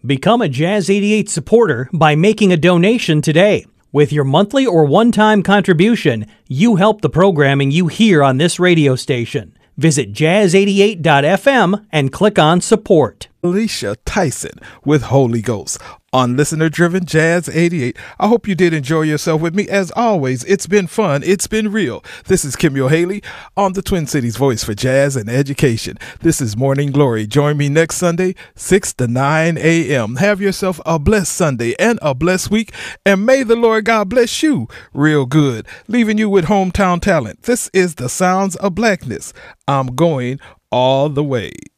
Become a Jazz 88 supporter by making a donation today. With your monthly or one-time contribution, you help the programming you hear on this radio station. Visit jazz88.fm and click on support. Alicia Tyson with Holy Ghost on listener-driven Jazz 88. I hope you did enjoy yourself with me. As always, it's been fun. It's been real. This is Kimyo Haley on the Twin Cities Voice for Jazz and Education. This is Morning Glory. Join me next Sunday, 6 to 9 a.m. Have yourself a blessed Sunday and a blessed week, and may the Lord God bless you real good. Leaving you with hometown talent. This is the Sounds of Blackness. I'm going all the way.